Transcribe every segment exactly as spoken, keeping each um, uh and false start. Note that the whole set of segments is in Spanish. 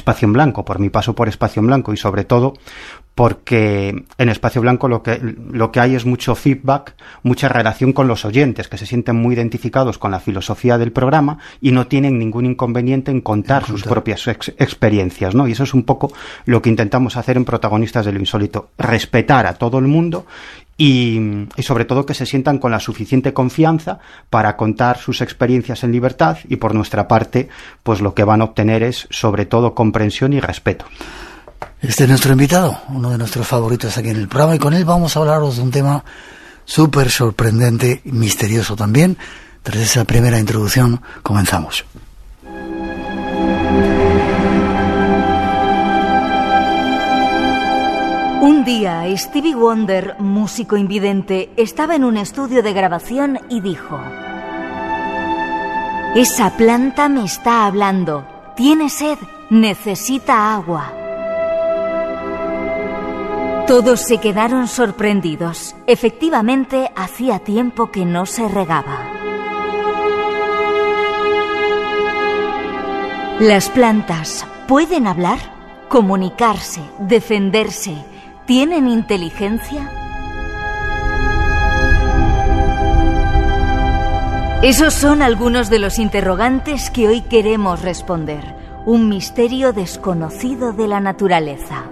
Espacio en Blanco, por mi paso por Espacio en Blanco y sobre todo porque en Espacio Blanco lo que, lo que hay es mucho feedback, mucha relación con los oyentes, que se sienten muy identificados con la filosofía del programa y no tienen ningún inconveniente en contar en sus contar. propias ex experiencias, ¿no? Y eso es un poco lo que intentamos hacer en Protagonistas de lo Insólito, respetar a todo el mundo y, y sobre todo que se sientan con la suficiente confianza para contar sus experiencias en libertad, y por nuestra parte, pues lo que van a obtener es sobre todo comprensión y respeto. Este es nuestro invitado, uno de nuestros favoritos aquí en el programa, y con él vamos a hablaros de un tema súper sorprendente y misterioso también. Tras esa primera introducción, comenzamos. Un día, Stevie Wonder, músico invidente, estaba en un estudio de grabación y dijo: «Esa planta me está hablando. Tiene sed, necesita agua». Todos se quedaron sorprendidos. Efectivamente, hacía tiempo que no se regaba. ¿Las plantas pueden hablar, comunicarse, defenderse? ¿Tienen inteligencia? Esos son algunos de los interrogantes que hoy queremos responder. Un misterio desconocido de la naturaleza.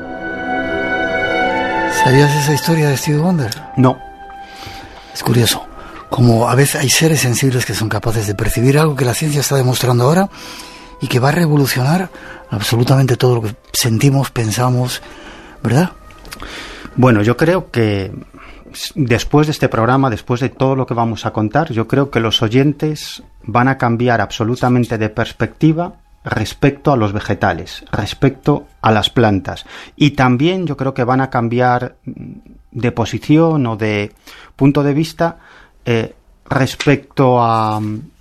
¿Sabías esa historia de Stevie Wonder? No. Es curioso. Como a veces hay seres sensibles que son capaces de percibir algo que la ciencia está demostrando ahora y que va a revolucionar absolutamente todo lo que sentimos, pensamos, ¿verdad? Bueno, yo creo que después de este programa, después de todo lo que vamos a contar, yo creo que los oyentes van a cambiar absolutamente de perspectiva respecto a los vegetales, respecto a las plantas, y también yo creo que van a cambiar de posición o de punto de vista eh, respecto a,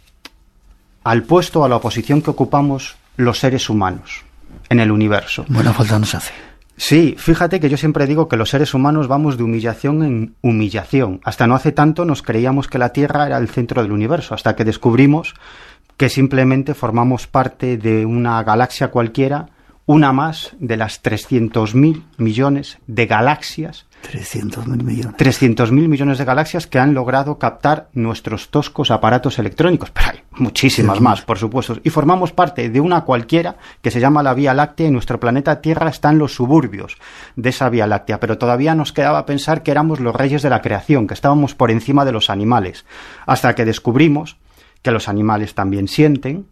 al puesto, a la posición que ocupamos los seres humanos en el universo. Buena falta nos hace. Sí, fíjate que yo siempre digo que los seres humanos vamos de humillación en humillación. Hasta no hace tanto nos creíamos que la Tierra era el centro del universo, hasta que descubrimos que simplemente formamos parte de una galaxia cualquiera, una más de las trescientos mil millones de galaxias. trescientos mil millones. trescientos mil millones de galaxias que han logrado captar nuestros toscos aparatos electrónicos. Pero hay muchísimas sí, más, por supuesto. Y formamos parte de una cualquiera que se llama la Vía Láctea, y nuestro planeta Tierra está en los suburbios de esa Vía Láctea. Pero todavía nos quedaba pensar que éramos los reyes de la creación, que estábamos por encima de los animales. Hasta que descubrimos que los animales también sienten,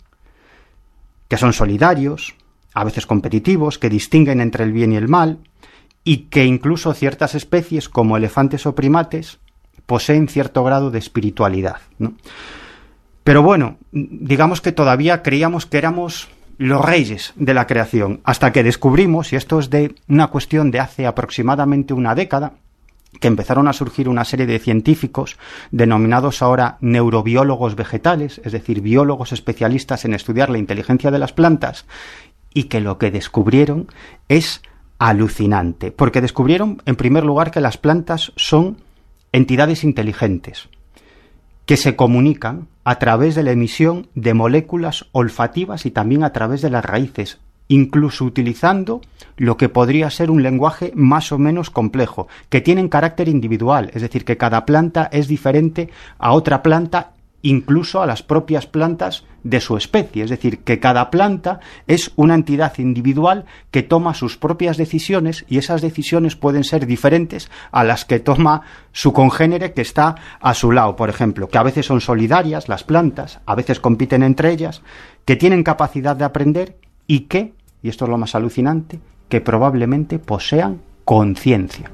que son solidarios, a veces competitivos, que distinguen entre el bien y el mal, y que incluso ciertas especies, como elefantes o primates, poseen cierto grado de espiritualidad, ¿no? Pero bueno, digamos que todavía creíamos que éramos los reyes de la creación, hasta que descubrimos, y esto es de una cuestión de hace aproximadamente una década, que empezaron a surgir una serie de científicos denominados ahora neurobiólogos vegetales, es decir, biólogos especialistas en estudiar la inteligencia de las plantas, y que lo que descubrieron es alucinante, porque descubrieron, en primer lugar, que las plantas son entidades inteligentes, que se comunican a través de la emisión de moléculas olfativas y también a través de las raíces, incluso utilizando lo que podría ser un lenguaje más o menos complejo, que tienen carácter individual, es decir, que cada planta es diferente a otra planta, incluso a las propias plantas de su especie, es decir, que cada planta es una entidad individual que toma sus propias decisiones, y esas decisiones pueden ser diferentes a las que toma su congénere que está a su lado, por ejemplo, que a veces son solidarias las plantas, a veces compiten entre ellas, que tienen capacidad de aprender y que, y esto es lo más alucinante, que probablemente posean conciencia.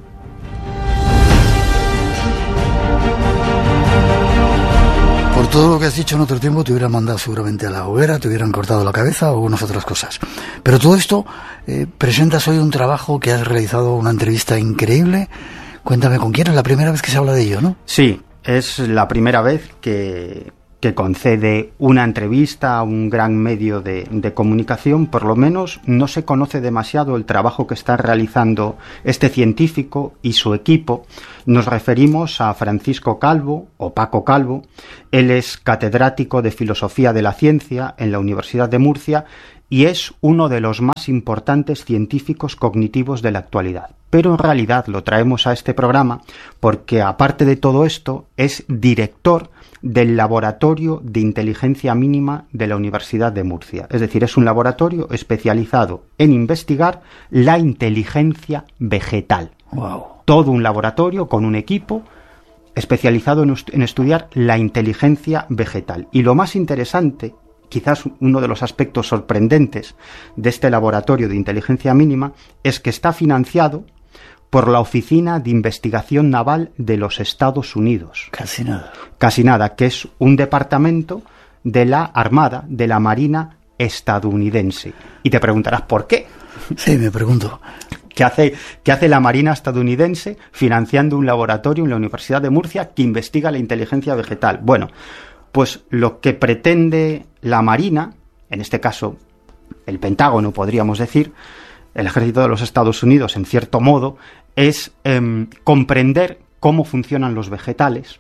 Por todo lo que has dicho en otro tiempo te hubieran mandado seguramente a la hoguera, te hubieran cortado la cabeza o algunas otras cosas. Pero todo esto, eh, presentas hoy un trabajo que has realizado, una entrevista increíble. Cuéntame, ¿con quién? Es la primera vez que se habla de ello, ¿no? Sí, es la primera vez que, que concede una entrevista a un gran medio de, de comunicación. Por lo menos no se conoce demasiado el trabajo que está realizando este científico y su equipo. Nos referimos a Francisco Calvo, o Paco Calvo. Él es catedrático de Filosofía de la Ciencia en la Universidad de Murcia y es uno de los más importantes científicos cognitivos de la actualidad. Pero en realidad lo traemos a este programa porque, aparte de todo esto, es director del Laboratorio de Inteligencia Mínima de la Universidad de Murcia. Es decir, es un laboratorio especializado en investigar la inteligencia vegetal. Wow. Todo un laboratorio con un equipo especializado en, en estudiar la inteligencia vegetal. Y lo más interesante, quizás uno de los aspectos sorprendentes de este laboratorio de inteligencia mínima, es que está financiado por la Oficina de Investigación Naval de los Estados Unidos. Casi nada. Casi nada, que es un departamento de la Armada, de la Marina estadounidense. Y te preguntarás, ¿por qué? Sí, me pregunto. ¿Qué hace, qué hace la Marina estadounidense financiando un laboratorio en la Universidad de Murcia que investiga la inteligencia vegetal? Bueno, pues lo que pretende la Marina, en este caso el Pentágono podríamos decir, el ejército de los Estados Unidos en cierto modo, es eh, comprender cómo funcionan los vegetales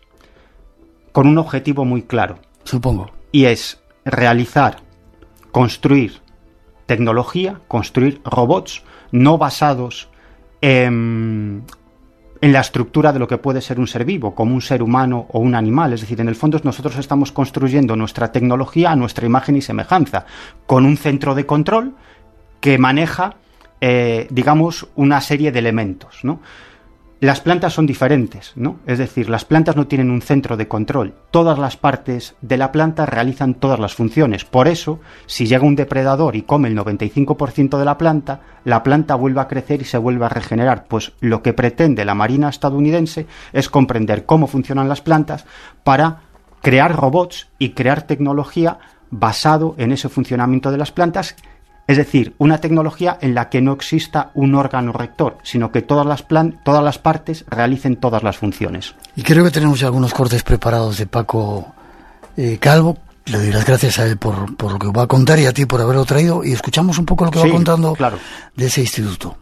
con un objetivo muy claro. Supongo. Y es realizar, construir tecnología, construir robots no basados en, en la estructura de lo que puede ser un ser vivo, como un ser humano o un animal. Es decir, en el fondo nosotros estamos construyendo nuestra tecnología a nuestra imagen y semejanza, con un centro de control que maneja, eh, digamos, una serie de elementos, ¿no? Las plantas son diferentes, ¿no? Es decir, las plantas no tienen un centro de control. Todas las partes de la planta realizan todas las funciones. Por eso, si llega un depredador y come el noventa y cinco por ciento de la planta, la planta vuelve a crecer y se vuelve a regenerar. Pues lo que pretende la Marina estadounidense es comprender cómo funcionan las plantas para crear robots y crear tecnología basado en ese funcionamiento de las plantas. Es decir, una tecnología en la que no exista un órgano rector, sino que todas las, plan- todas las partes realicen todas las funciones. Y creo que tenemos ya algunos cortes preparados de Paco eh, Calvo. Le doy las gracias a él por, por lo que va a contar y a ti por haberlo traído. Y escuchamos un poco lo que Sí, va contando claro. de ese instituto.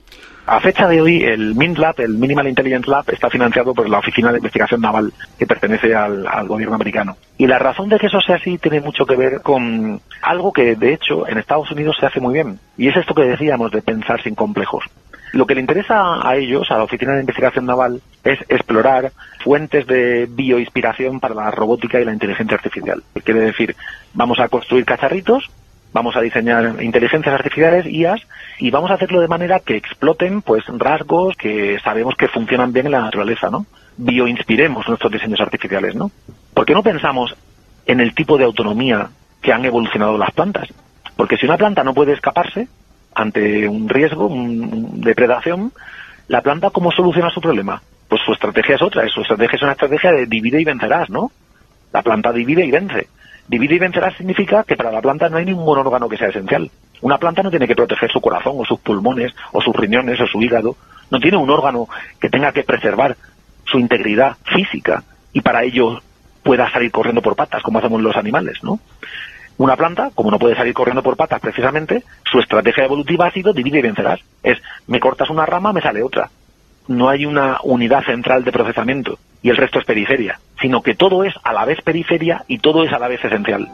A fecha de hoy, el MINT-Lab, el Minimal Intelligence Lab, está financiado por la Oficina de Investigación Naval, que pertenece al, al gobierno americano. Y la razón de que eso sea así tiene mucho que ver con algo que, de hecho, en Estados Unidos se hace muy bien. Y es esto que decíamos de pensar sin complejos. Lo que le interesa a ellos, a la Oficina de Investigación Naval, es explorar fuentes de bioinspiración para la robótica y la inteligencia artificial. Quiere decir, vamos a construir cacharritos, vamos a diseñar inteligencias artificiales, I As, y vamos a hacerlo de manera que exploten pues rasgos que sabemos que funcionan bien en la naturaleza, ¿no? Bioinspiremos nuestros diseños artificiales, ¿no? ¿Por qué no pensamos en el tipo de autonomía que han evolucionado las plantas? Porque si una planta no puede escaparse ante un riesgo, un, de predación, la planta, ¿cómo soluciona su problema? Pues su estrategia es otra, su estrategia es una estrategia de divide y vencerás, ¿no? La planta divide y vence. Divide y vencerás significa que para la planta no hay ningún órgano que sea esencial. Una planta no tiene que proteger su corazón o sus pulmones o sus riñones o su hígado. No tiene un órgano que tenga que preservar su integridad física y para ello pueda salir corriendo por patas como hacemos los animales, ¿no? Una planta, como no puede salir corriendo por patas precisamente, su estrategia evolutiva ha sido divide y vencerás. Es, me cortas una rama, me sale otra. No hay una unidad central de procesamiento y el resto es periferia, sino que todo es a la vez periferia y todo es a la vez esencial.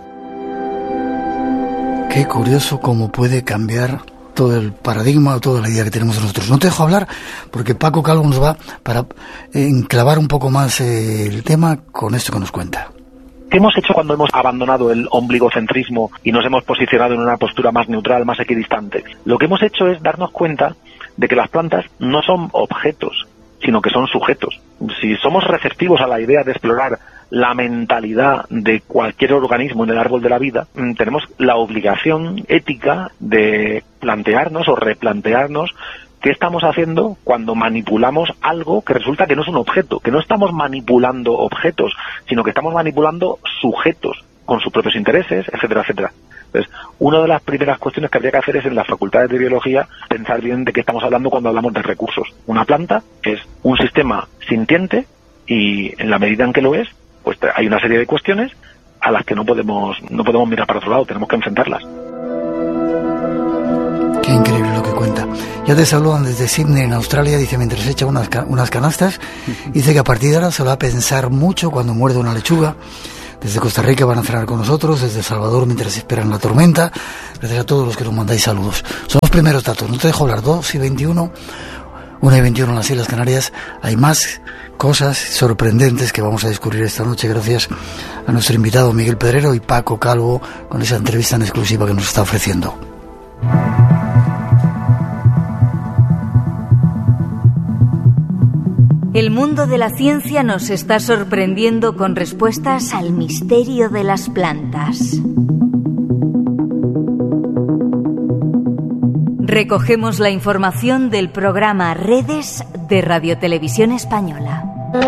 Qué curioso cómo puede cambiar todo el paradigma o toda la idea que tenemos nosotros. No te dejo hablar porque Paco Calvo nos va para enclavar un poco más eh, el tema con esto que nos cuenta. ¿Qué hemos hecho cuando hemos abandonado el ombligocentrismo y nos hemos posicionado en una postura más neutral, más equidistante? Lo que hemos hecho es darnos cuenta de que las plantas no son objetos, sino que son sujetos. Si somos receptivos a la idea de explorar la mentalidad de cualquier organismo en el árbol de la vida, tenemos la obligación ética de plantearnos o replantearnos qué estamos haciendo cuando manipulamos algo que resulta que no es un objeto, que no estamos manipulando objetos, sino que estamos manipulando sujetos con sus propios intereses, etcétera, etcétera. Entonces, una de las primeras cuestiones que habría que hacer es en las facultades de biología pensar bien de qué estamos hablando cuando hablamos de recursos. Una planta es un sistema sintiente y en la medida en que lo es, pues hay una serie de cuestiones a las que no podemos no podemos mirar para otro lado, tenemos que enfrentarlas. Qué increíble lo que cuenta. Ya te saludan desde Sydney, en Australia, dice, mientras echa unas, unas canastas, dice que a partir de ahora se va a pensar mucho cuando muerde una lechuga, Desde Costa Rica van a cenar con nosotros, desde El Salvador mientras esperan la tormenta. Gracias a todos los que nos mandáis saludos. Son los primeros datos, no te dejo hablar. Dos y veintiuno, una y veintiuno en las Islas Canarias. Hay más cosas sorprendentes que vamos a descubrir esta noche gracias a nuestro invitado Miguel Pedrero y Paco Calvo con esa entrevista en exclusiva que nos está ofreciendo. El mundo de la ciencia nos está sorprendiendo con respuestas al misterio de las plantas. Recogemos la información del programa Redes de Radio Televisión Española.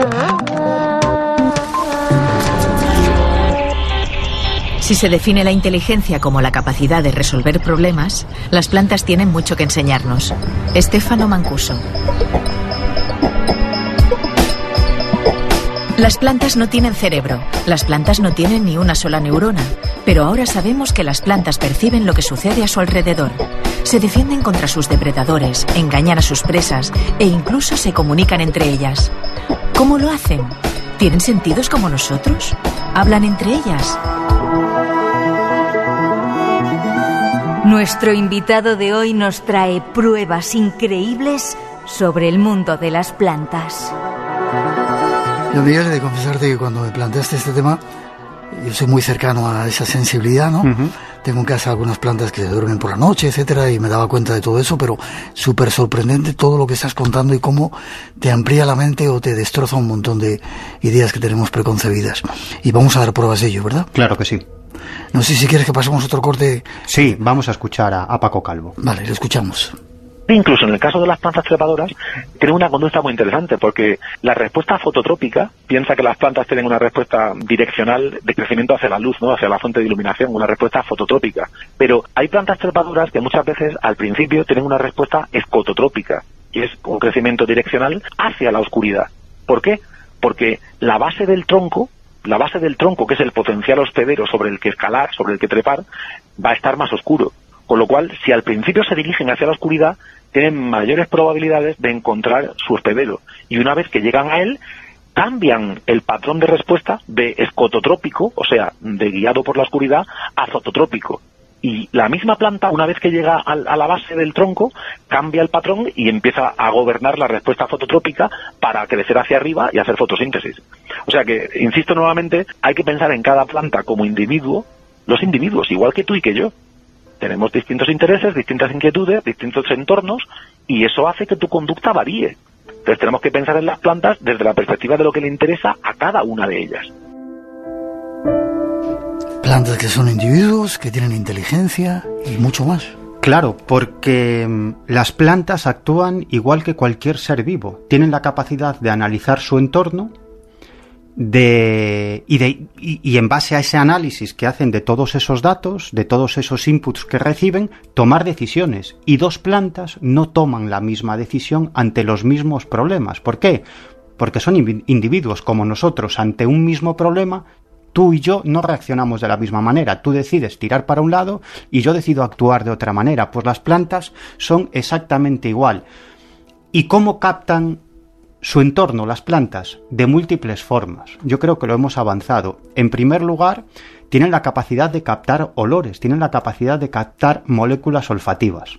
Si se define la inteligencia como la capacidad de resolver problemas, las plantas tienen mucho que enseñarnos. Stefano Mancuso. Las plantas no tienen cerebro, las plantas no tienen ni una sola neurona, pero ahora sabemos que las plantas perciben lo que sucede a su alrededor. Se defienden contra sus depredadores, engañan a sus presas e incluso se comunican entre ellas. ¿Cómo lo hacen? ¿Tienen sentidos como nosotros? ¿Hablan entre ellas? Nuestro invitado de hoy nos trae pruebas increíbles sobre el mundo de las plantas. Yo, Miguel, he de confesarte que cuando me planteaste este tema, yo soy muy cercano a esa sensibilidad, ¿no? Uh-huh. Tengo en casa algunas plantas que duermen por la noche, etcétera, y me daba cuenta de todo eso, pero súper sorprendente todo lo que estás contando y cómo te amplía la mente o te destroza un montón de ideas que tenemos preconcebidas. Y vamos a dar pruebas de ello, ¿verdad? Claro que sí. No sé si quieres que pasemos otro corte. Sí, vamos a escuchar a, a Paco Calvo. Vale, lo escuchamos. Incluso en el caso de las plantas trepadoras, tienen una conducta muy interesante, porque la respuesta fototrópica piensa que las plantas tienen una respuesta direccional de crecimiento hacia la luz, ¿no? Hacia la fuente de iluminación, una respuesta fototrópica. Pero hay plantas trepadoras que muchas veces al principio tienen una respuesta escototrópica, y es un crecimiento direccional hacia la oscuridad. ¿Por qué? Porque la base del tronco, la base del tronco, que es el potencial hospedero sobre el que escalar, sobre el que trepar, va a estar más oscuro. Con lo cual, si al principio se dirigen hacia la oscuridad, tienen mayores probabilidades de encontrar su hospedero. Y una vez que llegan a él, cambian el patrón de respuesta de escototrópico, o sea, de guiado por la oscuridad, a fototrópico. Y la misma planta, una vez que llega a la base del tronco, cambia el patrón y empieza a gobernar la respuesta fototrópica para crecer hacia arriba y hacer fotosíntesis. O sea que, insisto nuevamente, hay que pensar en cada planta como individuo, los individuos, igual que tú y que yo. Tenemos distintos intereses, distintas inquietudes, distintos entornos, y eso hace que tu conducta varíe. Entonces tenemos que pensar en las plantas desde la perspectiva de lo que le interesa a cada una de ellas. Plantas que son individuos, que tienen inteligencia y mucho más. Claro, porque las plantas actúan igual que cualquier ser vivo. Tienen la capacidad de analizar su entorno, de y, de, y, y en base a ese análisis que hacen de todos esos datos, de todos esos inputs que reciben, tomar decisiones. Y dos plantas no toman la misma decisión ante los mismos problemas. ¿Por qué? Porque son individuos como nosotros. Ante un mismo problema, tú y yo no reaccionamos de la misma manera. Tú decides tirar para un lado y yo decido actuar de otra manera. Pues las plantas son exactamente igual. ¿Y cómo captan su entorno, las plantas? De múltiples formas. Yo creo que lo hemos avanzado. En primer lugar, tienen la capacidad de captar olores, tienen la capacidad de captar moléculas olfativas.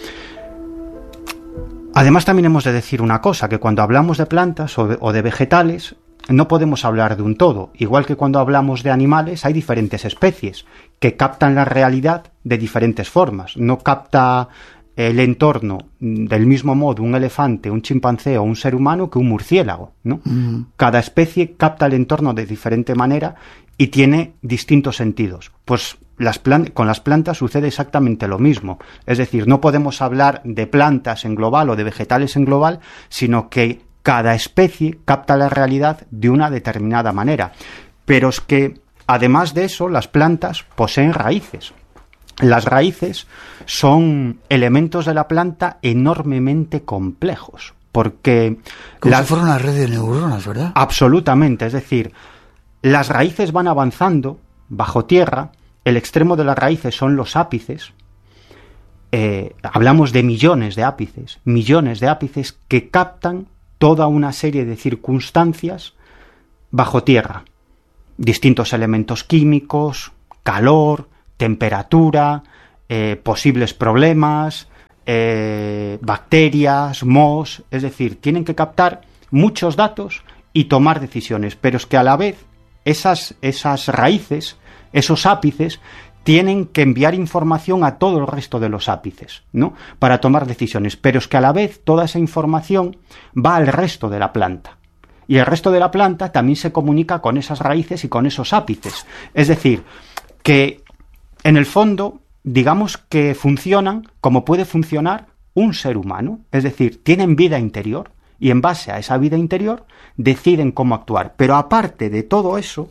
Además, también hemos de decir una cosa, que cuando hablamos de plantas o de, o de vegetales, no podemos hablar de un todo. Igual que cuando hablamos de animales, hay diferentes especies que captan la realidad de diferentes formas. No capta el entorno del mismo modo un elefante, un chimpancé o un ser humano que un murciélago, ¿no? Mm. Cada especie capta el entorno de diferente manera y tiene distintos sentidos. Pues las plan- con las plantas sucede exactamente lo mismo. Es decir, no podemos hablar de plantas en global o de vegetales en global, sino que cada especie capta la realidad de una determinada manera. Pero es que, además de eso, las plantas poseen raíces. Las raíces son elementos de la planta enormemente complejos, porque... Como las... si fuera una red de neuronas, ¿verdad? Absolutamente, es decir, las raíces van avanzando bajo tierra, el extremo de las raíces son los ápices, eh, hablamos de millones de ápices, millones de ápices que captan toda una serie de circunstancias bajo tierra. distintos elementos químicos, calor, temperatura, eh, posibles problemas, eh, bacterias, mohos, es decir, tienen que captar muchos datos y tomar decisiones, pero es que a la vez esas, esas raíces, esos ápices, tienen que enviar información a todo el resto de los ápices, ¿no?, para tomar decisiones, pero es que a la vez toda esa información va al resto de la planta. Y el resto de la planta también se comunica con esas raíces y con esos ápices. Es decir, que en el fondo, digamos que funcionan como puede funcionar un ser humano. Es decir, tienen vida interior y en base a esa vida interior deciden cómo actuar. Pero aparte de todo eso,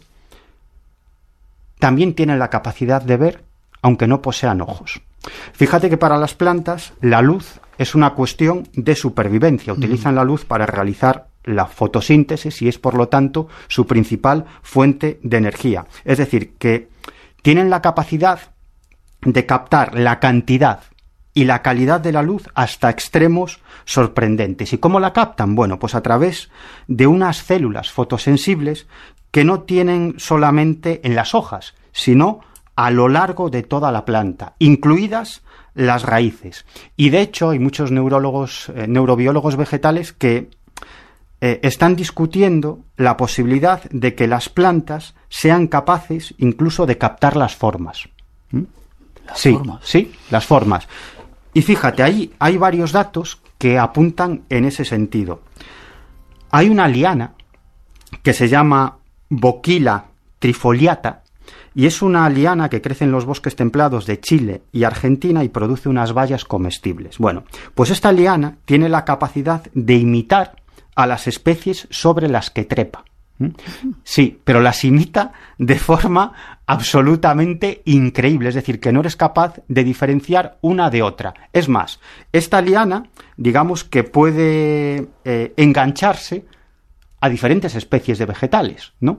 también tienen la capacidad de ver, aunque no posean ojos. Fíjate que para las plantas la luz es una cuestión de supervivencia. Utilizan la luz para realizar la fotosíntesis y es, por lo tanto, su principal fuente de energía. Es decir, que tienen la capacidad de captar la cantidad y la calidad de la luz hasta extremos sorprendentes. ¿Y cómo la captan? Bueno, pues a través de unas células fotosensibles que no tienen solamente en las hojas, sino a lo largo de toda la planta, incluidas las raíces. Y de hecho hay muchos neurólogos, eh, neurobiólogos vegetales que eh, están discutiendo la posibilidad de que las plantas sean capaces incluso de captar las formas. ¿Mm? Las sí, formas. sí, las formas. Y fíjate, ahí hay varios datos que apuntan en ese sentido. Hay una liana que se llama Bocchila trifoliata y es una liana que crece en los bosques templados de Chile y Argentina y produce unas bayas comestibles. Bueno, pues esta liana tiene la capacidad de imitar a las especies sobre las que trepa. Sí, pero las imita de forma absolutamente increíble, es decir, que no eres capaz de diferenciar una de otra. Es más, esta liana, digamos que puede eh, engancharse a diferentes especies de vegetales, ¿no?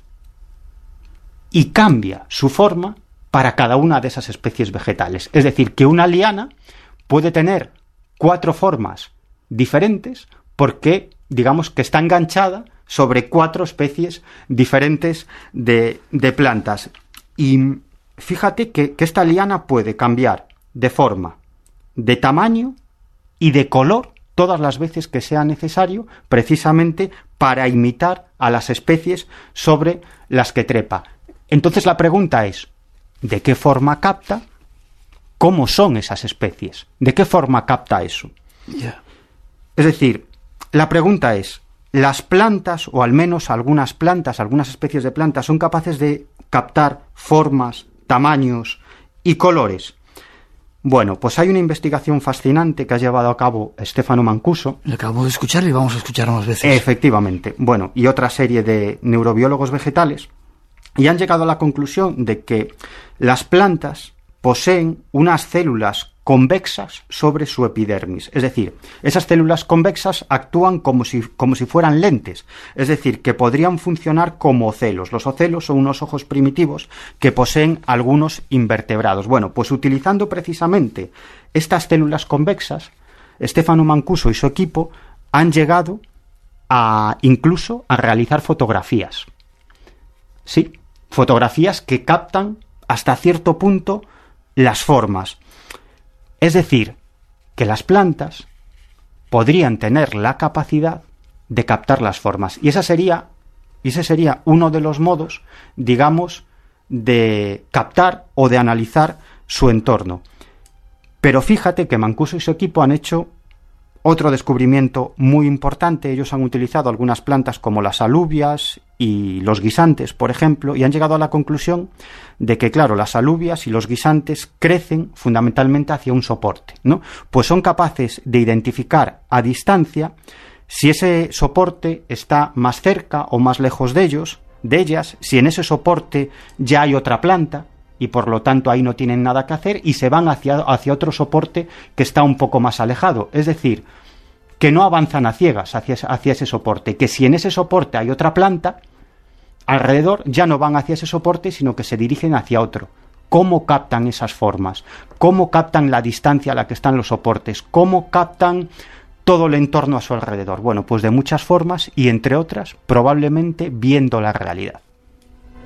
Y cambia su forma para cada una de esas especies vegetales. Es decir, que una liana puede tener cuatro formas diferentes porque, digamos, que está enganchada sobre cuatro especies diferentes de, de plantas. Y fíjate que, que esta liana puede cambiar de forma, de tamaño y de color todas las veces que sea necesario, precisamente para imitar a las especies sobre las que trepa. Entonces la pregunta es, ¿de qué forma capta? ¿Cómo son esas especies? ¿De qué forma capta eso? Yeah. Es decir, la pregunta es, ¿las plantas, o al menos algunas plantas, algunas especies de plantas, son capaces de captar formas, tamaños y colores? Bueno, pues hay una investigación fascinante que ha llevado a cabo Stefano Mancuso. Le acabamos de escuchar y vamos a escuchar más veces. Efectivamente. Bueno, y otra serie de neurobiólogos vegetales. Y han llegado a la conclusión de que las plantas poseen unas células convexas sobre su epidermis. Es decir, esas células convexas actúan como si, como si fueran lentes. Es decir, que podrían funcionar como ocelos. Los ocelos son unos ojos primitivos que poseen algunos invertebrados. Bueno, pues utilizando precisamente estas células convexas, Stefano Mancuso y su equipo han llegado a incluso a realizar fotografías. Sí, fotografías que captan hasta cierto punto las formas. Es decir, que las plantas podrían tener la capacidad de captar las formas. Y esa sería, ese sería uno de los modos, digamos, de captar o de analizar su entorno. Pero fíjate que Mancuso y su equipo han hecho otro descubrimiento muy importante. Ellos han utilizado algunas plantas como las alubias y los guisantes, por ejemplo, y han llegado a la conclusión de que, claro, las alubias y los guisantes crecen fundamentalmente hacia un soporte, ¿no? Pues son capaces de identificar a distancia si ese soporte está más cerca o más lejos de ellos, de ellas, si en ese soporte ya hay otra planta y por lo tanto ahí no tienen nada que hacer y se van hacia, hacia otro soporte que está un poco más alejado. Es decir, que no avanzan a ciegas hacia, hacia ese soporte, que si en ese soporte hay otra planta, alrededor ya no van hacia ese soporte, sino que se dirigen hacia otro. ¿Cómo captan esas formas? ¿Cómo captan la distancia a la que están los soportes? ¿Cómo captan todo el entorno a su alrededor? Bueno, pues de muchas formas y, entre otras, probablemente viendo la realidad.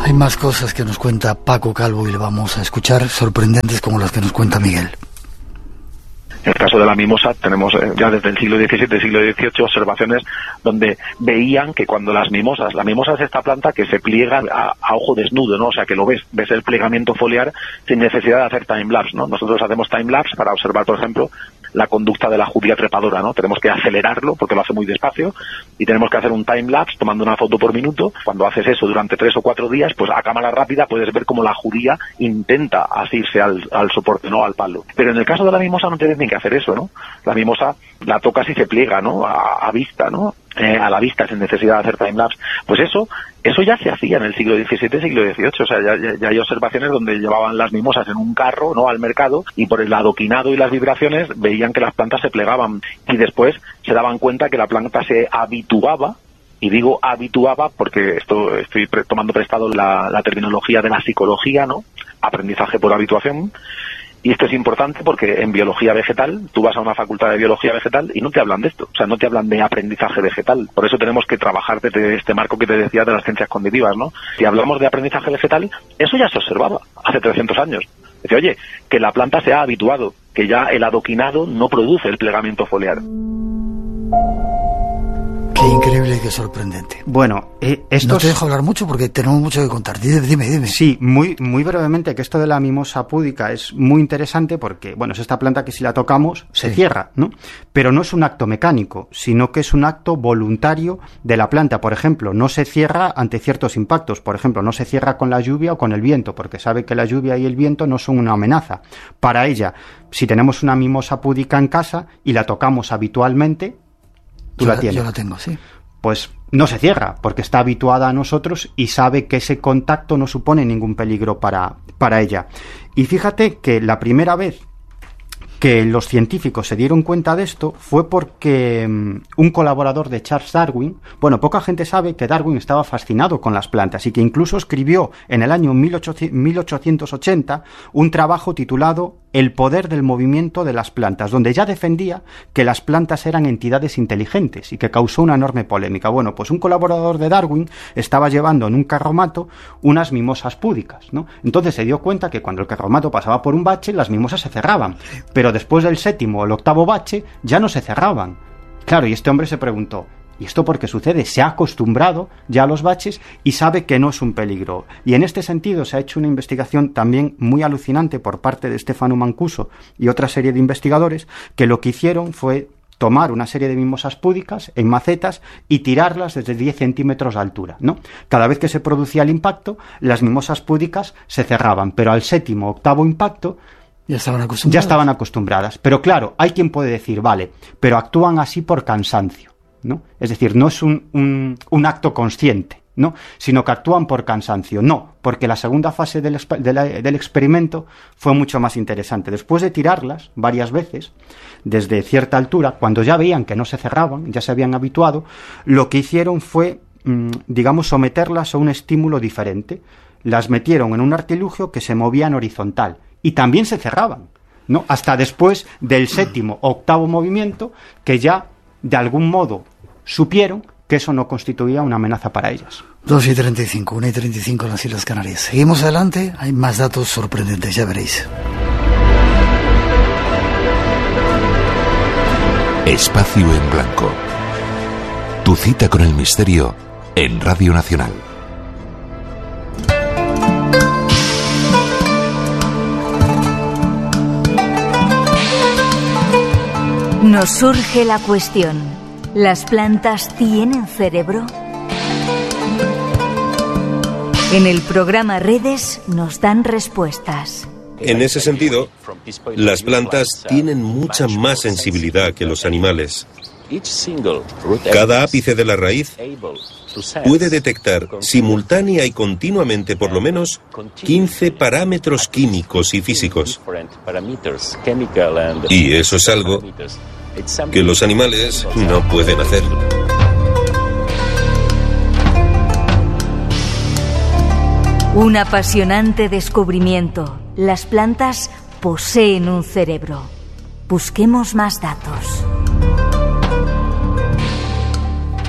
Hay más cosas que nos cuenta Paco Calvo y le vamos a escuchar, sorprendentes como las que nos cuenta Miguel. En el caso de la mimosa tenemos eh, ya desde el siglo diecisiete, siglo dieciocho observaciones donde veían que cuando las mimosas, la mimosa es esta planta que se pliega a, a ojo desnudo, ¿no? O sea que lo ves, ves el plegamiento foliar sin necesidad de hacer timelapse, ¿no? Nosotros hacemos timelapse para observar, por ejemplo, la conducta de la judía trepadora, ¿no? Tenemos que acelerarlo porque lo hace muy despacio y tenemos que hacer un timelapse tomando una foto por minuto. Cuando haces eso durante tres o cuatro días, pues a cámara rápida puedes ver cómo la judía intenta asirse al, al soporte, ¿no? Al palo. Pero en el caso de la mimosa no tienes ni que hacer eso, ¿no? La mimosa la tocas y se pliega, ¿no? A, a vista, ¿no? Eh, a la vista sin necesidad de hacer timelapse. Pues eso, eso ya se hacía en el siglo diecisiete, siglo dieciocho. O sea, ya, ya, ya hay observaciones donde llevaban las mimosas en un carro, ¿no? Al mercado, y por el adoquinado y las vibraciones veían que las plantas se plegaban y después se daban cuenta que la planta se habituaba. Y digo habituaba porque esto estoy pre- tomando prestado la, la terminología de la psicología, ¿no? Aprendizaje por habituación. Y esto es importante porque en biología vegetal, tú vas a una facultad de biología vegetal y no te hablan de esto, o sea, no te hablan de aprendizaje vegetal. Por eso tenemos que trabajar desde este marco que te decía de las ciencias cognitivas, ¿no? Si hablamos de aprendizaje vegetal, eso ya se observaba hace trescientos años. Dice, oye, que la planta se ha habituado, que ya el adoquinado no produce el plegamiento foliar. Qué increíble y qué sorprendente. Bueno, eh, esto no te dejo hablar mucho porque tenemos mucho que contar. Dime, dime, dime. Sí, muy, muy brevemente, que esto de la mimosa púdica es muy interesante porque, bueno, es esta planta que si la tocamos se sí. cierra, ¿no? Pero no es un acto mecánico, sino que es un acto voluntario de la planta. Por ejemplo, no se cierra ante ciertos impactos. Por ejemplo, no se cierra con la lluvia o con el viento, porque sabe que la lluvia y el viento no son una amenaza. Para ella, si tenemos una mimosa púdica en casa y la tocamos habitualmente, tú yo la tienes. Yo la tengo, sí. Pues no se cierra, porque está habituada a nosotros y sabe que ese contacto no supone ningún peligro para, para ella. Y fíjate que la primera vez que los científicos se dieron cuenta de esto fue porque um, un colaborador de Charles Darwin, bueno, poca gente sabe que Darwin estaba fascinado con las plantas y que incluso escribió en el año mil ochocientos ochenta un trabajo titulado El poder del movimiento de las plantas, donde ya defendía que las plantas eran entidades inteligentes y que causó una enorme polémica. Bueno, pues un colaborador de Darwin estaba llevando en un carromato unas mimosas púdicas, ¿no? Entonces se dio cuenta que cuando el carromato pasaba por un bache, las mimosas se cerraban, pero después del séptimo o el octavo bache ya no se cerraban. Claro, y este hombre se preguntó, ¿y esto por qué sucede? Se ha acostumbrado ya a los baches y sabe que no es un peligro. Y en este sentido se ha hecho una investigación también muy alucinante por parte de Stefano Mancuso y otra serie de investigadores que lo que hicieron fue tomar una serie de mimosas púdicas en macetas y tirarlas desde diez centímetros de altura, ¿no? Cada vez que se producía el impacto, las mimosas púdicas se cerraban, pero al séptimo o octavo impacto Ya estaban acostumbradas. Ya estaban acostumbradas. Pero claro, hay quien puede decir, vale, pero actúan así por cansancio, ¿no? Es decir, no es un, un, un acto consciente, ¿no? Sino que actúan por cansancio. No, porque la segunda fase del, de la, del experimento fue mucho más interesante. Después de tirarlas varias veces, desde cierta altura, cuando ya veían que no se cerraban, ya se habían habituado, lo que hicieron fue, mmm, digamos, someterlas a un estímulo diferente. Las metieron en un artilugio que se movía en horizontal. Y también se cerraban, ¿no? Hasta después del séptimo o octavo movimiento, que ya, de algún modo, supieron que eso no constituía una amenaza para ellas. dos y treinta y cinco, una y treinta y cinco en las Islas Canarias. Seguimos adelante, hay más datos sorprendentes, ya veréis. Espacio en Blanco. Tu cita con el misterio en Radio Nacional. Nos surge la cuestión, ¿las plantas tienen cerebro? En el programa Redes nos dan respuestas. En ese sentido, las plantas tienen mucha más sensibilidad que los animales. Cada ápice de la raíz puede detectar simultánea y continuamente por lo menos quince parámetros químicos y físicos. Y eso es algo que los animales no pueden hacer. Un apasionante descubrimiento. Las plantas poseen un cerebro. Busquemos más datos.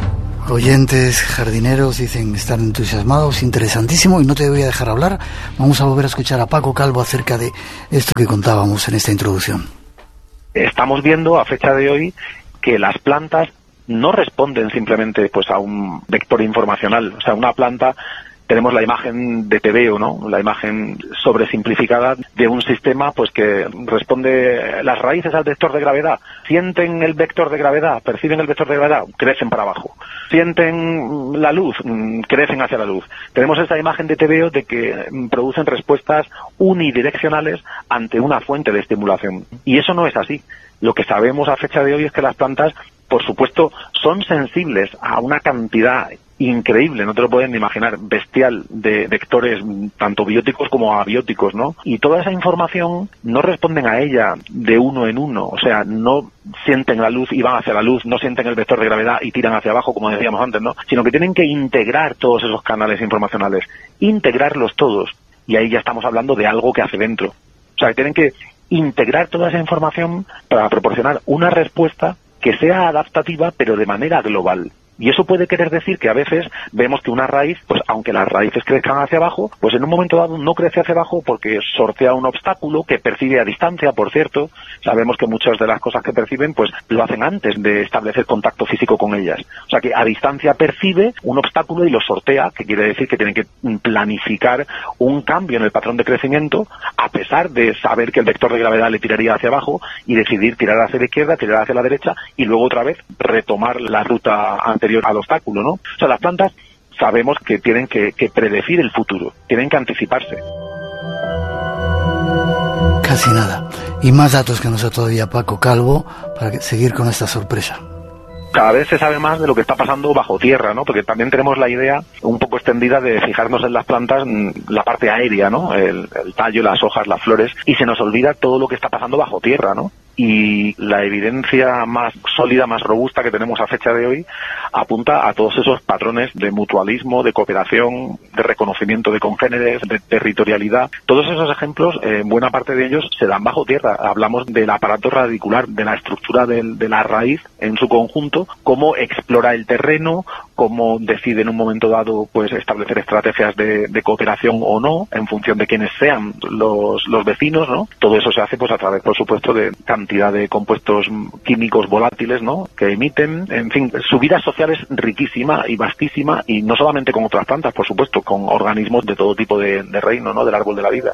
oyentes jardineros dicen estar entusiasmados, interesantísimo, y no te voy a dejar hablar. Vamos a volver a escuchar a Paco Calvo acerca de esto que contábamos en esta introducción. Estamos viendo a fecha de hoy que las plantas no responden simplemente pues a un vector informacional. O sea, una planta, tenemos la imagen de tebeo, ¿no? La imagen sobresimplificada de un sistema pues que responde las raíces al vector de gravedad. Sienten el vector de gravedad, perciben el vector de gravedad, crecen para abajo. Sienten la luz, crecen hacia la luz. Tenemos esta imagen de tebeo de que producen respuestas unidireccionales ante una fuente de estimulación. Y eso no es así. Lo que sabemos a fecha de hoy es que las plantas, por supuesto, son sensibles a una cantidad increíble, no te lo pueden imaginar, bestial, de vectores tanto bióticos como abióticos, ¿no? Y toda esa información no responden a ella de uno en uno, o sea, no sienten la luz y van hacia la luz, no sienten el vector de gravedad y tiran hacia abajo, como decíamos antes, ¿no? Sino que tienen que integrar todos esos canales informacionales, integrarlos todos, y ahí ya estamos hablando de algo que hace dentro. O sea, que tienen que integrar toda esa información para proporcionar una respuesta que sea adaptativa, pero de manera global. Y eso puede querer decir que a veces vemos que una raíz, pues aunque las raíces crezcan hacia abajo, pues en un momento dado no crece hacia abajo porque sortea un obstáculo que percibe a distancia, por cierto. Sabemos que muchas de las cosas que perciben, pues lo hacen antes de establecer contacto físico con ellas. O sea que a distancia percibe un obstáculo y lo sortea, que quiere decir que tienen que planificar un cambio en el patrón de crecimiento, a pesar de saber que el vector de gravedad le tiraría hacia abajo y decidir tirar hacia la izquierda, tirar hacia la derecha y luego otra vez retomar la ruta anterior al obstáculo, ¿no? O sea, las plantas sabemos que tienen que, que predecir el futuro, tienen que anticiparse. Casi nada. Y más datos que nos da todavía Paco Calvo para seguir con esta sorpresa. Cada vez se sabe más de lo que está pasando bajo tierra, ¿no? Porque también tenemos la idea un poco extendida de fijarnos en las plantas, la parte aérea, ¿no? El, el tallo, las hojas, las flores, y se nos olvida todo lo que está pasando bajo tierra, ¿no? Y la evidencia más sólida, más robusta que tenemos a fecha de hoy apunta a todos esos patrones de mutualismo, de cooperación, de reconocimiento de congéneres, de territorialidad. Todos esos ejemplos, eh, buena parte de ellos se dan bajo tierra. Hablamos del aparato radicular, de la estructura de, de la raíz en su conjunto, cómo explora el terreno, cómo decide en un momento dado pues establecer estrategias de, de cooperación o no, en función de quiénes sean los, los vecinos, ¿no? Todo eso se hace pues a través, por supuesto, de cantidad de compuestos químicos volátiles, ¿no? Que emiten, en fin, su vida social es riquísima y vastísima, y no solamente con otras plantas, por supuesto, con organismos de todo tipo de, de reino, ¿no? Del árbol de la vida.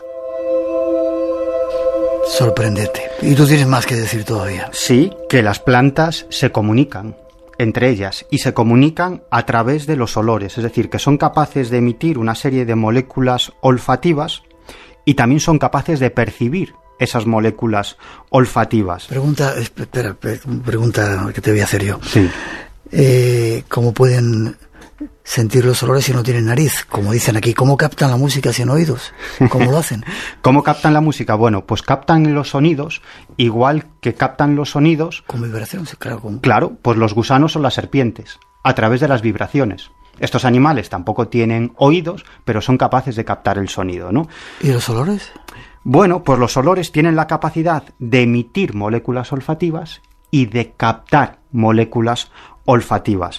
Sorprendente. ¿Y tú tienes más que decir todavía? Sí, que las plantas se comunican entre ellas y se comunican a través de los olores, es decir, que son capaces de emitir una serie de moléculas olfativas y también son capaces de percibir esas moléculas olfativas. Pregunta, espera, pregunta que te voy a hacer yo. Sí. Eh, ¿Cómo pueden sentir los olores si no tienen nariz? Como dicen aquí, ¿cómo captan la música sin oídos? ¿Cómo lo hacen? ¿Cómo captan la música? Bueno, pues captan los sonidos, igual que captan los sonidos... Con vibración, sí, claro. Con... Claro, pues los gusanos o las serpientes, a través de las vibraciones. Estos animales tampoco tienen oídos, pero son capaces de captar el sonido, ¿no? ¿Y los olores? Bueno, pues los olores tienen la capacidad de emitir moléculas olfativas y de captar moléculas olfativas.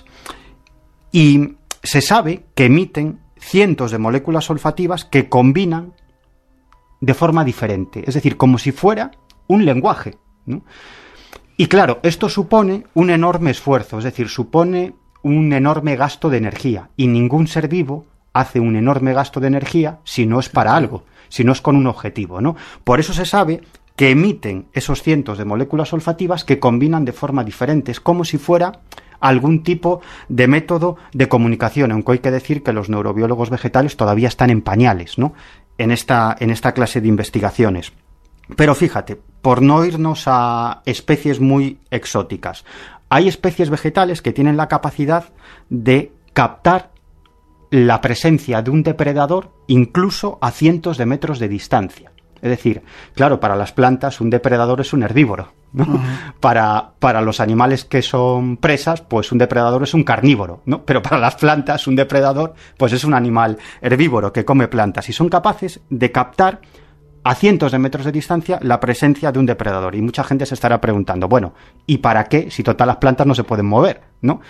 Y se sabe que emiten cientos de moléculas olfativas que combinan de forma diferente, es decir, como si fuera un lenguaje, ¿no? Y claro, esto supone un enorme esfuerzo, es decir, supone un enorme gasto de energía, y ningún ser vivo hace un enorme gasto de energía si no es para algo, si no es con un objetivo, ¿no? Por eso se sabe que emiten esos cientos de moléculas olfativas que combinan de forma diferente, es como si fuera algún tipo de método de comunicación, aunque hay que decir que los neurobiólogos vegetales todavía están en pañales, ¿no? En esta, en esta clase de investigaciones. Pero fíjate, por no irnos a especies muy exóticas, hay especies vegetales que tienen la capacidad de captar la presencia de un depredador incluso a cientos de metros de distancia. Es decir, claro, para las plantas un depredador es un herbívoro, ¿no? Uh-huh. Para, para los animales que son presas, pues un depredador es un carnívoro, ¿no? Pero para las plantas un depredador pues es un animal herbívoro que come plantas, y son capaces de captar a cientos de metros de distancia la presencia de un depredador. Y mucha gente se estará preguntando, bueno, ¿y para qué si total las plantas no se pueden mover, ¿no?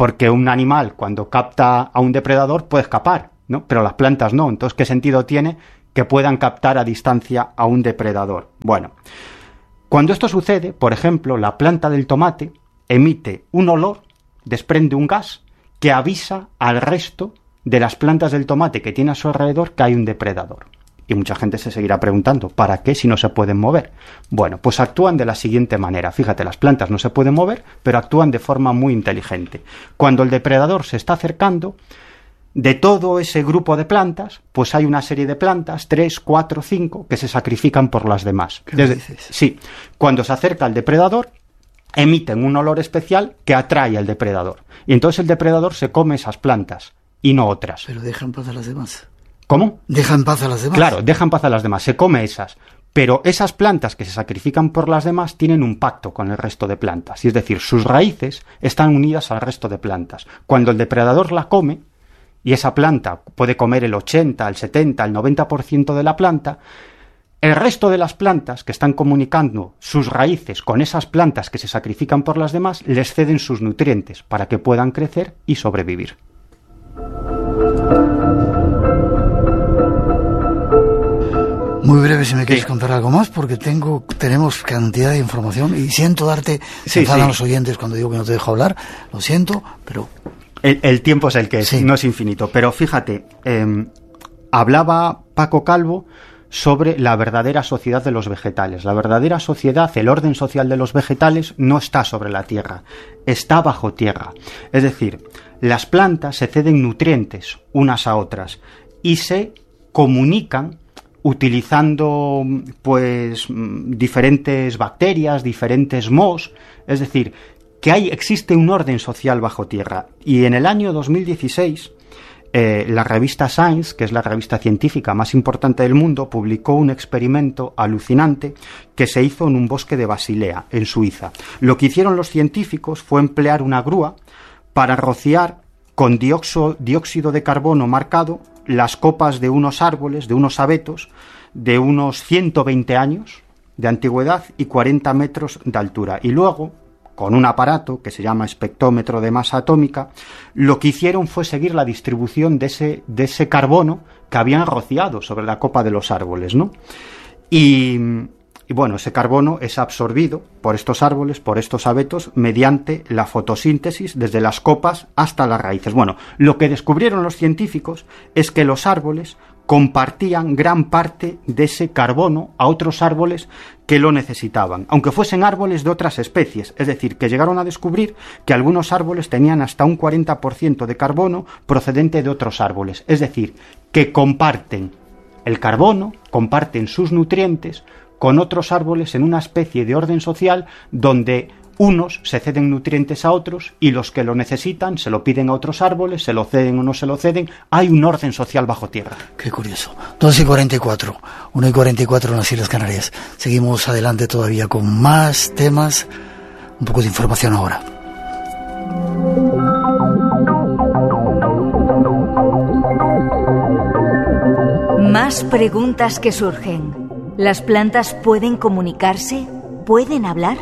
porque un animal cuando capta a un depredador puede escapar, ¿no? Pero las plantas no. Entonces, ¿qué sentido tiene que puedan captar a distancia a un depredador? Bueno, cuando esto sucede, por ejemplo, la planta del tomate emite un olor, desprende un gas que avisa al resto de las plantas del tomate que tiene a su alrededor que hay un depredador. Y mucha gente se seguirá preguntando, ¿para qué si no se pueden mover? Bueno, pues actúan de la siguiente manera. Fíjate, las plantas no se pueden mover, pero actúan de forma muy inteligente. Cuando el depredador se está acercando, de todo ese grupo de plantas, pues hay una serie de plantas, tres, cuatro, cinco, que se sacrifican por las demás. ¿Qué Desde, dices? Sí, cuando se acerca el depredador, emiten un olor especial que atrae al depredador. Y entonces el depredador se come esas plantas y no otras. Pero deja en paz a las demás. ¿Cómo? Deja en paz a las demás. Claro, deja en paz a las demás, se come esas. Pero esas plantas que se sacrifican por las demás tienen un pacto con el resto de plantas. Y es decir, sus raíces están unidas al resto de plantas. Cuando el depredador la come, y esa planta puede comer el ochenta, el setenta, el noventa por ciento de la planta, el resto de las plantas que están comunicando sus raíces con esas plantas que se sacrifican por las demás, les ceden sus nutrientes para que puedan crecer y sobrevivir. Muy breve, si me quieres sí. contar algo más, porque tengo tenemos cantidad de información y siento darte, sí, enfadan sí. los oyentes cuando digo que no te dejo hablar, lo siento, pero... El, el tiempo es el que es, sí. no es infinito, pero fíjate, eh, hablaba Paco Calvo sobre la verdadera sociedad de los vegetales. La verdadera sociedad, el orden social de los vegetales, no está sobre la tierra, está bajo tierra. Es decir, las plantas se ceden nutrientes unas a otras y se comunican utilizando pues diferentes bacterias, diferentes mohos, es decir, que hay, existe un orden social bajo tierra. Y en el año dos mil dieciséis, eh, la revista Science, que es la revista científica más importante del mundo, publicó un experimento alucinante que se hizo en un bosque de Basilea, en Suiza. Lo que hicieron los científicos fue emplear una grúa para rociar con dióxido, dióxido de carbono marcado las copas de unos árboles, de unos abetos, de unos ciento veinte años de antigüedad y cuarenta metros de altura. Y luego, con un aparato que se llama espectrómetro de masa atómica, lo que hicieron fue seguir la distribución de ese, de ese carbono que habían rociado sobre la copa de los árboles, ¿no? Y, y bueno, ese carbono es absorbido por estos árboles, por estos abetos, mediante la fotosíntesis desde las copas hasta las raíces. Bueno, lo que descubrieron los científicos es que los árboles compartían gran parte de ese carbono a otros árboles que lo necesitaban, aunque fuesen árboles de otras especies. Es decir, que llegaron a descubrir que algunos árboles tenían hasta un cuarenta por ciento de carbono procedente de otros árboles. Es decir, que comparten el carbono, comparten sus nutrientes con otros árboles en una especie de orden social donde unos se ceden nutrientes a otros y los que lo necesitan se lo piden a otros árboles, se lo ceden o no se lo ceden. Hay un orden social bajo tierra. Qué curioso. dos y cuarenta y cuatro, una y cuarenta y cuatro en las Islas Canarias. Seguimos adelante todavía con más temas. Un poco de información ahora. Más preguntas que surgen. ¿Las plantas pueden comunicarse? ¿Pueden hablar?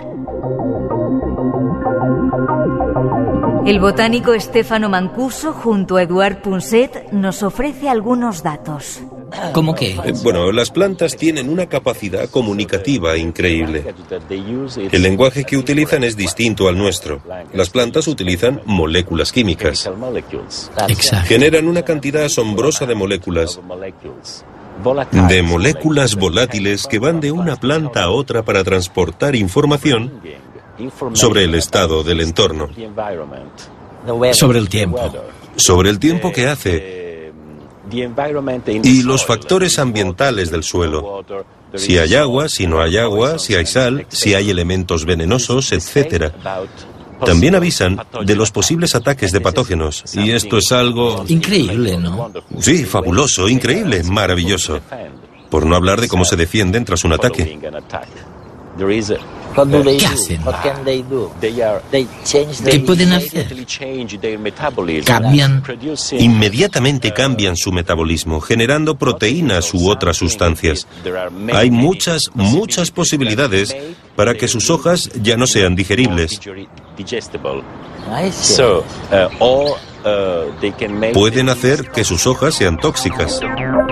El botánico Stefano Mancuso, junto a Eduard Punset, nos ofrece algunos datos. ¿Cómo qué? Eh, bueno, las plantas tienen una capacidad comunicativa increíble. El lenguaje que utilizan es distinto al nuestro. Las plantas utilizan moléculas químicas. Exacto. Generan una cantidad asombrosa de moléculas. De moléculas volátiles que van de una planta a otra para transportar información sobre el estado del entorno. Sobre el tiempo. Sobre el tiempo que hace. Y los factores ambientales del suelo. Si hay agua, si no hay agua, si hay sal, si hay elementos venenosos, etcétera. También avisan de los posibles ataques de patógenos. Y esto es algo... increíble, ¿no? Sí, fabuloso, increíble, maravilloso. Por no hablar de cómo se defienden tras un ataque. ¿Qué hacen? ¿Qué pueden hacer? Cambian. Inmediatamente cambian su metabolismo, generando proteínas u otras sustancias. Hay muchas, muchas posibilidades para que sus hojas ya no sean digeribles. Pueden hacer que sus hojas sean tóxicas.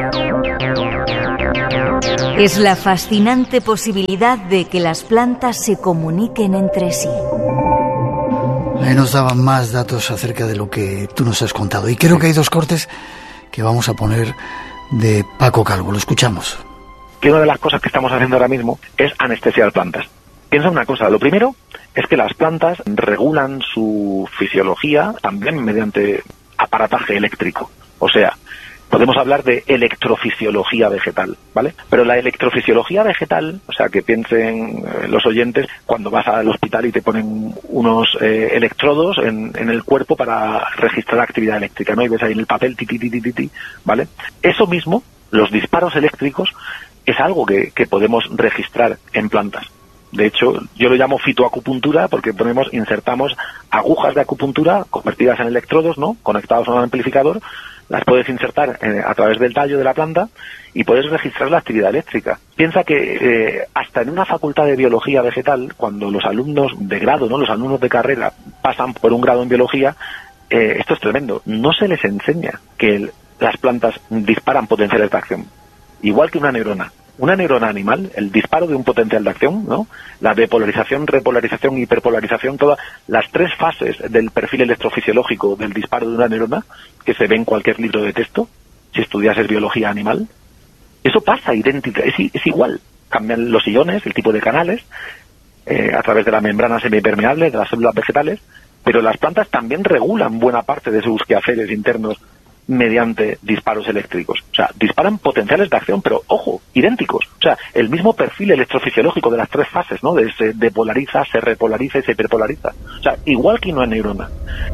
Es la fascinante posibilidad de que las plantas se comuniquen entre sí. Ahí nos daban más datos acerca de lo que tú nos has contado. Y creo que hay dos cortes que vamos a poner de Paco Calvo. Lo escuchamos. Que una de las cosas que estamos haciendo ahora mismo es anestesiar plantas. Piensa una cosa, lo primero es que las plantas regulan su fisiología también mediante aparataje eléctrico. O sea, podemos hablar de electrofisiología vegetal, ¿vale? Pero la electrofisiología vegetal, o sea, que piensen eh, los oyentes cuando vas al hospital y te ponen unos eh, electrodos en, en el cuerpo para registrar actividad eléctrica, ¿no? Y ves ahí en el papel, ti, ti, ti, ti, ti, ti, ¿vale? Eso mismo, los disparos eléctricos, es algo que, que podemos registrar en plantas. De hecho, yo lo llamo fitoacupuntura porque ponemos, insertamos agujas de acupuntura convertidas en electrodos, ¿no? Conectados a un amplificador, las puedes insertar eh, a través del tallo de la planta y puedes registrar la actividad eléctrica. Piensa que eh, hasta en una facultad de biología vegetal, cuando los alumnos de grado, ¿no? Los alumnos de carrera pasan por un grado en biología, eh, esto es tremendo. No se les enseña que el, las plantas disparan potenciales de acción, igual que una neurona. Una neurona animal, el disparo de un potencial de acción, ¿no? La depolarización, repolarización, hiperpolarización, todas las tres fases del perfil electrofisiológico del disparo de una neurona, que se ve en cualquier libro de texto, si estudiases biología animal, eso pasa idéntica, es, es igual. Cambian los iones, el tipo de canales, eh, a través de la membrana semipermeable de las células vegetales, pero las plantas también regulan buena parte de sus quehaceres internos mediante disparos eléctricos. O sea, disparan potenciales de acción, pero, ojo, idénticos. O sea, el mismo perfil electrofisiológico de las tres fases, ¿no? De se depolariza, se repolariza y se hiperpolariza. O sea, igual que una neurona.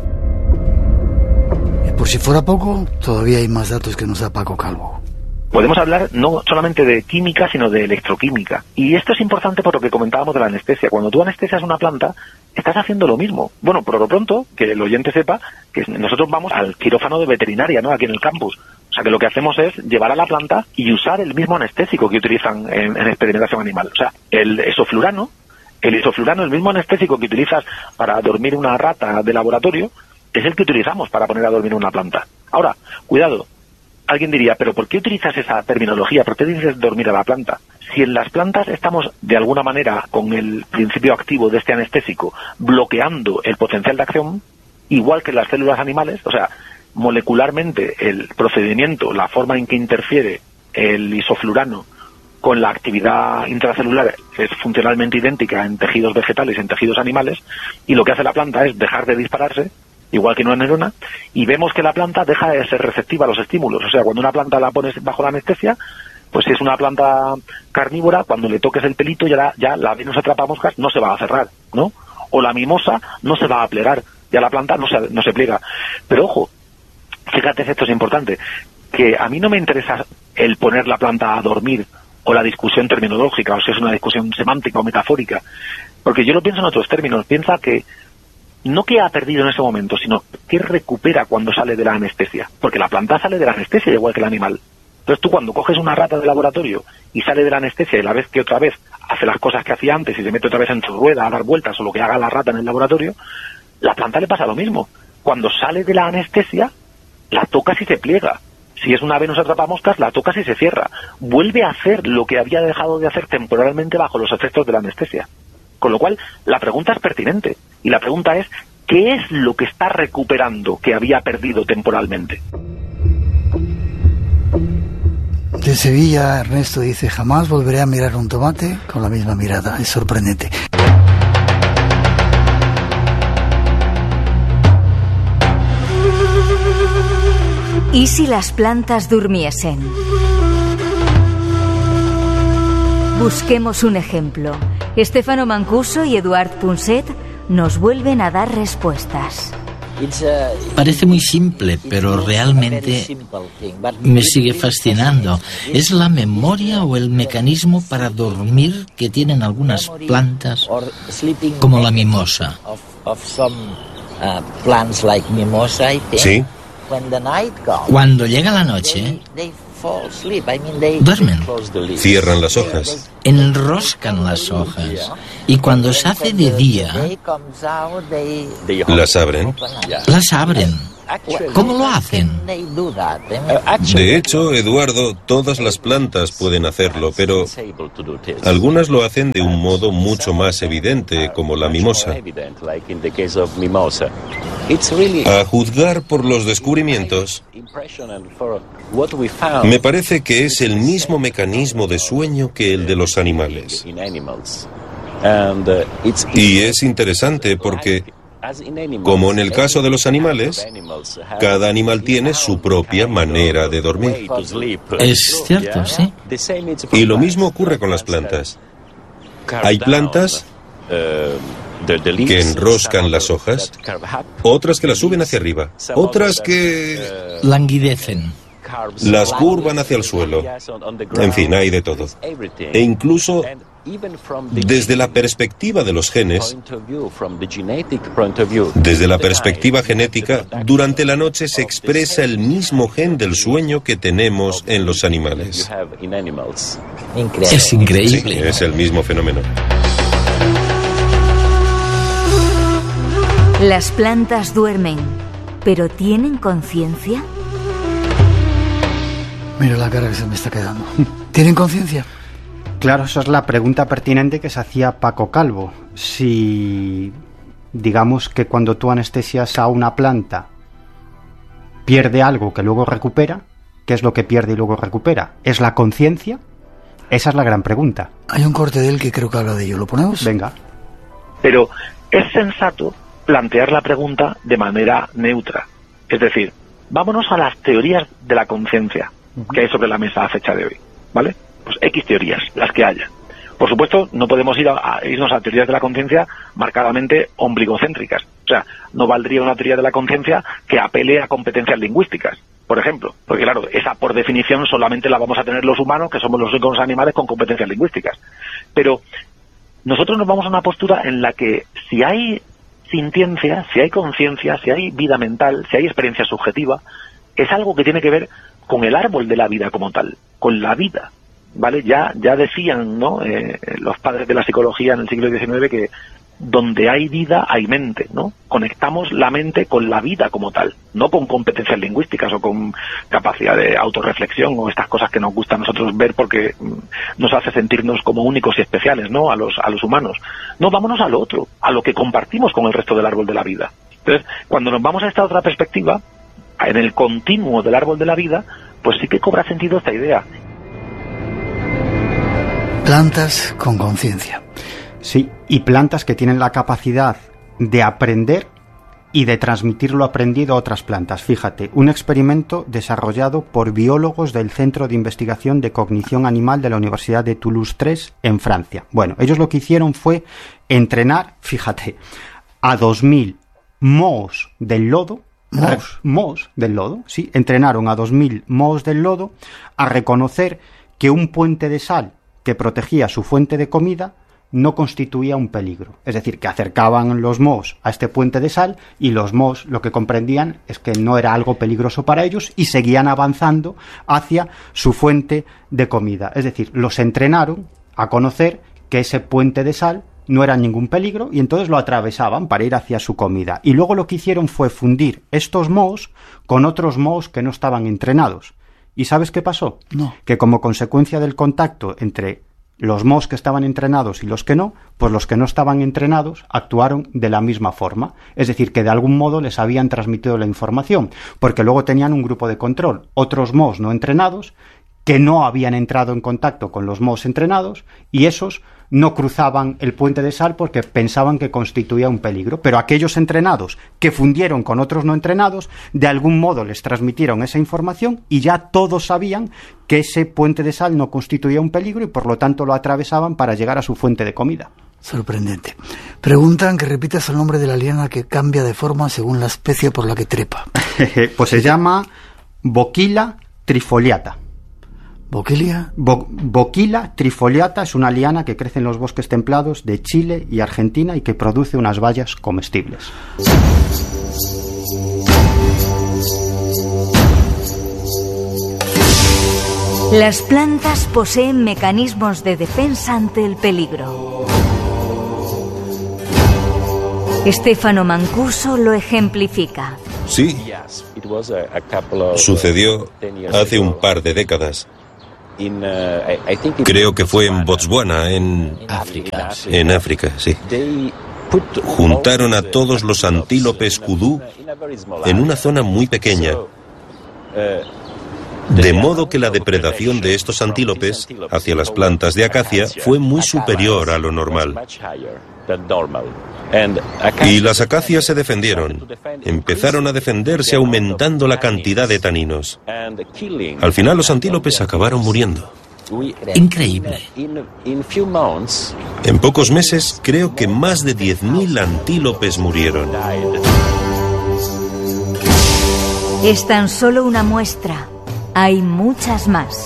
Por si fuera poco, todavía hay más datos que nos da Paco Calvo. Podemos hablar no solamente de química, sino de electroquímica. Y esto es importante por lo que comentábamos de la anestesia. Cuando tú anestesias una planta, estás haciendo lo mismo. Bueno, por lo pronto, que el oyente sepa que nosotros vamos al quirófano de veterinaria, ¿no? Aquí en el campus. O sea, que lo que hacemos es llevar a la planta y usar el mismo anestésico que utilizan en, en experimentación animal. O sea, el isoflurano, el isoflurano, el mismo anestésico que utilizas para dormir una rata de laboratorio, es el que utilizamos para poner a dormir una planta. Ahora, cuidado. Alguien diría, ¿pero por qué utilizas esa terminología? ¿Por qué dices dormir a la planta? Si en las plantas estamos, de alguna manera, con el principio activo de este anestésico, bloqueando el potencial de acción, igual que en las células animales, o sea, molecularmente el procedimiento, la forma en que interfiere el isoflurano con la actividad intracelular es funcionalmente idéntica en tejidos vegetales y en tejidos animales, y lo que hace la planta es dejar de dispararse, igual que una neurona, y vemos que la planta deja de ser receptiva a los estímulos. O sea, cuando una planta la pones bajo la anestesia, pues si es una planta carnívora, cuando le toques el pelito ya la, ya la Venus atrapamoscas no se va a cerrar, ¿no? O la mimosa no se va a plegar, ya la planta no se, no se pliega. Pero ojo, fíjate, esto es importante, que a mí no me interesa el poner la planta a dormir o la discusión terminológica, o si es una discusión semántica o metafórica, porque yo lo pienso en otros términos. Piensa que no que ha perdido en ese momento, sino que recupera cuando sale de la anestesia. Porque la planta sale de la anestesia igual que el animal. Entonces tú cuando coges una rata de laboratorio y sale de la anestesia y la vez que otra vez hace las cosas que hacía antes y se mete otra vez en su rueda a dar vueltas o lo que haga la rata en el laboratorio, la planta le pasa lo mismo. Cuando sale de la anestesia, la tocas y se pliega. Si es una Venus atrapamoscas, la tocas y se cierra. Vuelve a hacer lo que había dejado de hacer temporalmente bajo los efectos de la anestesia. Con lo cual, la pregunta es pertinente. Y la pregunta es, ¿qué es lo que está recuperando que había perdido temporalmente? De Sevilla, Ernesto dice, jamás volveré a mirar un tomate con la misma mirada. Es sorprendente. ¿Y si las plantas durmiesen? Busquemos un ejemplo. Stefano Mancuso y Eduard Punset nos vuelven a dar respuestas. Parece muy simple, pero realmente me sigue fascinando. ¿Es la memoria o el mecanismo para dormir que tienen algunas plantas, como la mimosa? Sí. Cuando llega la noche, duermen. Cierran las hojas. Enroscan las hojas. Y cuando se hace de día, Las abren. las abren. ¿Cómo lo hacen? De hecho, Eduardo, todas las plantas pueden hacerlo, pero algunas lo hacen de un modo mucho más evidente, como la mimosa. A juzgar por los descubrimientos, me parece que es el mismo mecanismo de sueño que el de los animales. Y es interesante porque, como en el caso de los animales, cada animal tiene su propia manera de dormir. Es cierto, sí. Y lo mismo ocurre con las plantas. Hay plantas que enroscan las hojas, otras que las suben hacia arriba, otras que Languidecen. las curvan hacia el suelo. En fin, hay de todo. E incluso desde la perspectiva de los genes, desde la perspectiva genética, durante la noche se expresa el mismo gen del sueño que tenemos en los animales. Es increíble. Sí, es el mismo fenómeno. Las plantas duermen, pero ¿tienen conciencia? Mira la cara que se me está quedando. ¿Tienen conciencia? Claro, esa es la pregunta pertinente que se hacía Paco Calvo. Si, digamos que cuando tú anestesias a una planta pierde algo que luego recupera, ¿qué es lo que pierde y luego recupera? ¿Es la conciencia? Esa es la gran pregunta. Hay un corte de él que creo que habla de ello. ¿Lo ponemos? Venga. Pero es sensato plantear la pregunta de manera neutra. Es decir, vámonos a las teorías de la conciencia que hay sobre la mesa a fecha de hoy, ¿vale? Pues X teorías, las que haya. Por supuesto, no podemos ir a, a irnos a teorías de la conciencia marcadamente ombligocéntricas. O sea, no valdría una teoría de la conciencia que apele a competencias lingüísticas, por ejemplo. Porque claro, esa por definición solamente la vamos a tener los humanos, que somos los únicos animales con competencias lingüísticas. Pero nosotros nos vamos a una postura en la que si hay sintiencia, si hay conciencia, si hay vida mental, si hay experiencia subjetiva, es algo que tiene que ver con el árbol de la vida como tal, con la vida, ¿vale? Ya ya decían, ¿no?, eh, los padres de la psicología en el siglo diecinueve que donde hay vida hay mente, ¿no? Conectamos la mente con la vida como tal, no con competencias lingüísticas o con capacidad de autorreflexión o estas cosas que nos gusta a nosotros ver porque nos hace sentirnos como únicos y especiales, ¿no?, a los a los humanos. No, vámonos a lo otro, a lo que compartimos con el resto del árbol de la vida. Entonces, cuando nos vamos a esta otra perspectiva, en el continuo del árbol de la vida, pues sí que cobra sentido esta idea. Plantas con conciencia. Sí, y plantas que tienen la capacidad de aprender y de transmitir lo aprendido a otras plantas. Fíjate, un experimento desarrollado por biólogos del Centro de Investigación de Cognición Animal de la Universidad de Toulouse tres en Francia. Bueno, ellos lo que hicieron fue entrenar, fíjate, a dos mil mohos del lodo. ¿Mohos? Mohos del lodo, sí. Entrenaron a dos mil mohos del lodo a reconocer que un puente de sal que protegía su fuente de comida no constituía un peligro. Es decir, que acercaban los mohos a este puente de sal y los mohos lo que comprendían es que no era algo peligroso para ellos y seguían avanzando hacia su fuente de comida. Es decir, los entrenaron a conocer que ese puente de sal no era ningún peligro y entonces lo atravesaban para ir hacia su comida. Y luego lo que hicieron fue fundir estos mohos con otros mohos que no estaban entrenados. ¿Y sabes qué pasó? No. Que como consecuencia del contacto entre los mohos que estaban entrenados y los que no, pues los que no estaban entrenados actuaron de la misma forma. Es decir, que de algún modo les habían transmitido la información, porque luego tenían un grupo de control, otros mohos no entrenados, que no habían entrado en contacto con los mohos entrenados, y esos no cruzaban el puente de sal porque pensaban que constituía un peligro. Pero aquellos entrenados que fundieron con otros no entrenados, de algún modo les transmitieron esa información y ya todos sabían que ese puente de sal no constituía un peligro y por lo tanto lo atravesaban para llegar a su fuente de comida. Sorprendente. Preguntan que repitas el nombre de la liana que cambia de forma según la especie por la que trepa. Pues se llama Boquila trifoliata. ¿Boquilia? Bo- Boquila trifoliata es una liana que crece en los bosques templados de Chile y Argentina y que produce unas bayas comestibles. Las plantas poseen mecanismos de defensa ante el peligro. Stefano Mancuso lo ejemplifica. Sí, sucedió hace un par de décadas. Creo que fue en Botswana, en África. Sí. En África, sí. Juntaron a todos los antílopes kudú en una zona muy pequeña, de modo que la depredación de estos antílopes hacia las plantas de acacia fue muy superior a lo normal. Y las acacias se defendieron. Empezaron a defenderse aumentando la cantidad de taninos. Al final los antílopes acabaron muriendo. Increíble. En pocos meses, creo que más de diez mil antílopes murieron. Es tan solo una muestra. Hay muchas más.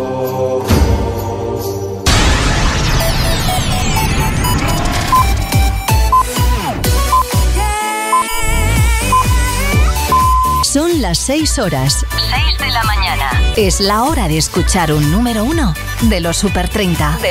Son las seis horas. seis de la mañana. Es la hora de escuchar un número uno de los Super treinta.